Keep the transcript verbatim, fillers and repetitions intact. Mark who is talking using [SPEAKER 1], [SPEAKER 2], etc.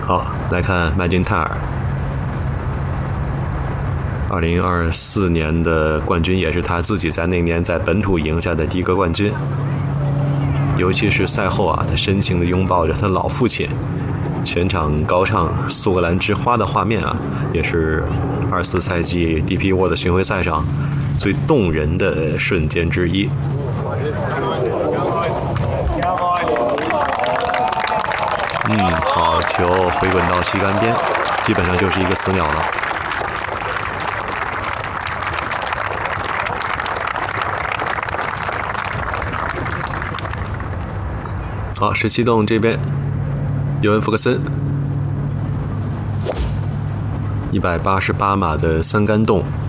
[SPEAKER 1] 好，来看麦金泰尔，二零二四年的冠军也是他自己在那年在本土赢下的第一个冠军。尤其是赛后啊，他深情地拥抱着他老父亲，全场高唱《苏格兰之花》的画面啊，也是二四赛季 D P World 巡回赛上最动人的瞬间之一。嗯，好球回滚到旗杆边，基本上就是一个死鸟了。好，十七洞这边，尤文·福克森，一百八十八码的三杆洞，